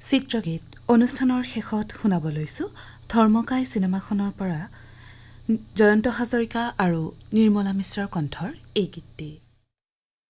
চিত্ৰগীত অনুষ্ঠানৰ শেষত শুনাব লৈছোঁ ধৰ্মকায় চিনেমাখনৰ পৰা জয়ন্ত হাজৰিকা আৰু নিৰ্মলা মিশ্ৰৰ কণ্ঠৰ এই গীতটি।